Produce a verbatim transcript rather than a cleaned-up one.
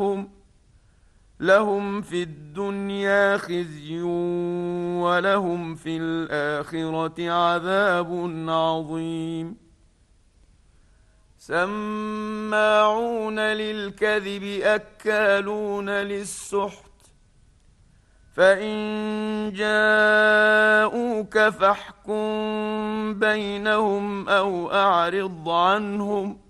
لهم في الدنيا خزي ولهم في الآخرة عذاب عظيم. سماعون للكذب أكالون للسحت، فإن جاءوك فاحكم بينهم أو أعرض عنهم